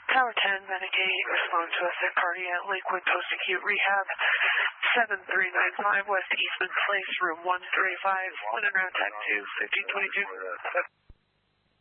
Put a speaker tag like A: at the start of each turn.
A: Tower 10, Medicaid, respond to us at Cardiac Lakewood Post-Acute Rehab, 7395 West Eastman Place, room 135, London Round Tech 2, 1522.